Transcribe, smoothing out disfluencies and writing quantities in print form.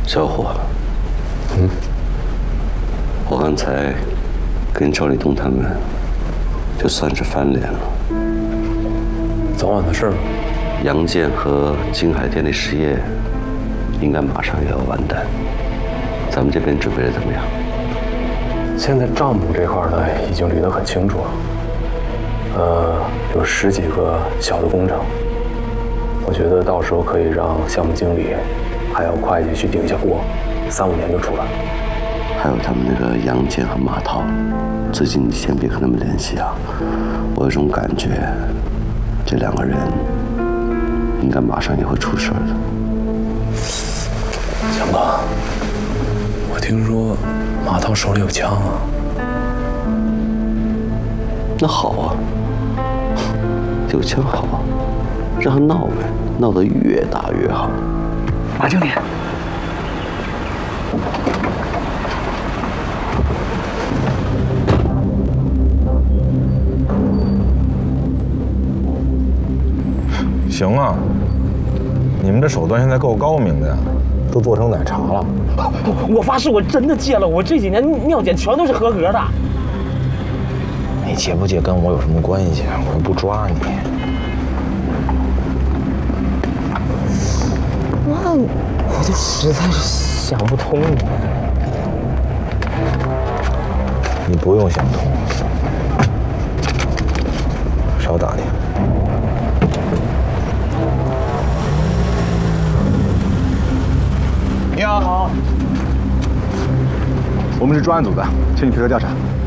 小伙，我刚才跟赵立东他们就算是翻脸了。 早晚的事儿。 杨建和金海电力实业应该马上也要完蛋，咱们这边准备的怎么样？ 现在账目这块呢，已经捋得很清楚了。有10几个小的工程，我觉得到时候可以让项目经理还有会计去顶一下锅，3、5年就出来。 还有他们那个杨建和马涛，最近你先别跟他们联系啊，我有种感觉，这2个人应该马上也会出事的。 强哥，我听说马涛手里有枪啊。 那好啊，有枪好啊，让他闹呗，闹得越大越好。 马经理， 行啊，你们这手段现在够高明的呀，都做成奶茶了。 我发誓我真的戒了，我这几年尿检全都是合格的。 你戒不戒跟我有什么关系？我又不抓你。 那我就实在是想不通了。 你不用想通，少打听。 你好，我们是专案组的，请你配合调查。